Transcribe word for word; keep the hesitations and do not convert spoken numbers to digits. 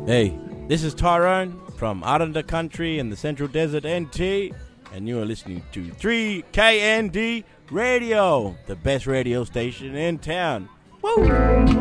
Hey, this is Tyrone from out in the country in the Central Desert N T, and you are listening to three K N D Radio, the best radio station in town. Woo!